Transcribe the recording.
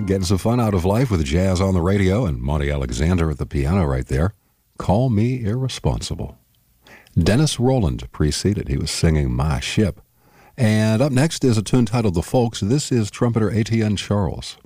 getting some fun out of life with jazz on the radio and Monty Alexander at the piano right there. Call Me Irresponsible. Dennis Roland preceded. He was singing My Ship. And up next is a tune titled The Folks. This is trumpeter Etienne Charles.